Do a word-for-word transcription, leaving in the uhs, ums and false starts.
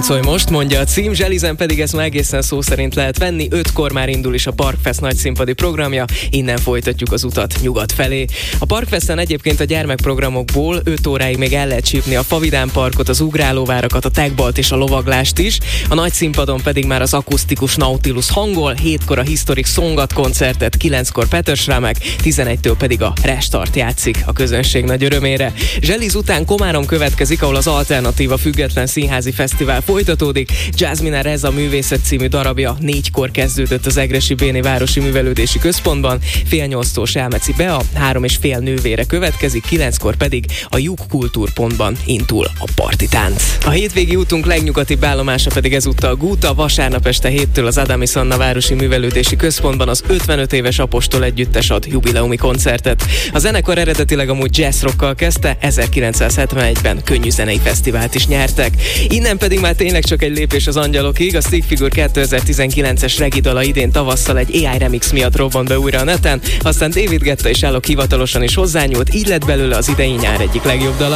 Táncolj most, mondja a cím, Zselizen pedig ezt már egészen szó szerint lehet venni. Ötkor már indul is a Parkfest nagyszínpadi programja, innen folytatjuk az utat nyugat felé. A Parkfesten egyébként a gyermekprogramokból öt óráig még el lehet csípni a Favidán parkot, az ugrálóvárakat, a tegbalt és a lovaglást is. A nagy színpadon pedig már az akusztikus Nautilus hangol, hétkor a Historic Songat koncertet, kilenckor Peter Schramek, tizenegytől pedig a Restart játszik a közönség nagy örömére. Zseliz után Komárom következik, ahol az Alternatíva Független Színházi Fesztivál folytatódik. Jasmine Reza művészet című darabja négykor kezdődött az Egressy Béni Városi Művelődési Központban, fél nyolctól Selmeci Bea, három és fél nővére következik, kilenckor pedig a Lyuk Kultúrpontban indul a partitánc. A hétvégi útunk legnyugatibb állomása pedig ezúttal Gúta, vasárnap este héttől az Adami Anna Városi Művelődési Központban az ötvenöt éves Apostol együttes ad jubileumi koncertet. A zenekar eredetileg amúgy jazz rockkal kezdte, ezerkilencszázhetvenegyben könnyű zenei fesztivált is nyertek. Innen pedig már tényleg csak egy lépés az angyalokig. A Stick Figure kétezer-tizenkilences regidala idén tavasszal egy á i remix miatt robbant be újra a neten, aztán David Guetta és Alok hivatalosan is hozzányúlt, így lett belőle az idei nyár egyik legjobb dala.